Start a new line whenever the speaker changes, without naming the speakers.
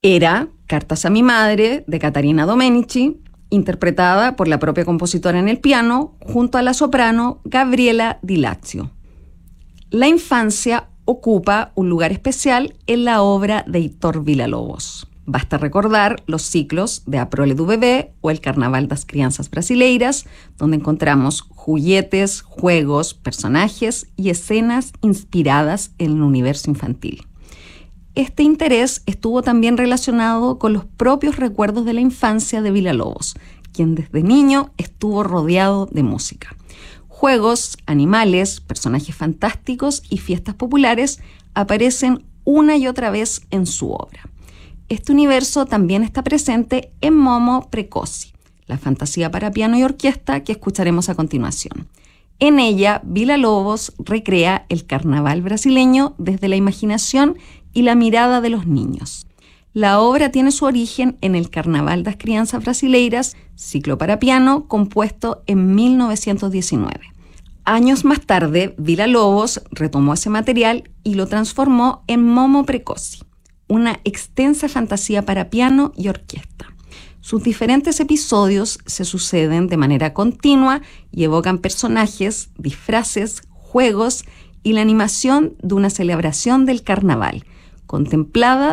Era Cartas a mi madre, de Caterina Domenici, interpretada por la propia compositora en el piano, junto a la soprano Gabriela Di Lazio. La infancia ocupa un lugar especial en la obra de Heitor Villa-Lobos. Basta recordar los ciclos de A Prole do Bebé o el Carnaval das Crianças Brasileiras, donde encontramos juguetes, juegos, personajes y escenas inspiradas en el universo infantil. Este interés estuvo también relacionado con los propios recuerdos de la infancia de Villa-Lobos, quien desde niño estuvo rodeado de música. Juegos, animales, personajes fantásticos y fiestas populares aparecen una y otra vez en su obra. Este universo también está presente en Momo Precossi, la fantasía para piano y orquesta que escucharemos a continuación. En ella, Villa-Lobos recrea el carnaval brasileño desde la imaginación y la mirada de los niños. La obra tiene su origen en el Carnaval das Crianças Brasileiras, ciclo para piano, compuesto en 1919. Años más tarde, Villa-Lobos retomó ese material y lo transformó en Momo Precossi, una extensa fantasía para piano y orquesta. Sus diferentes episodios se suceden de manera continua y evocan personajes, disfraces, juegos y la animación de una celebración del carnaval, contemplada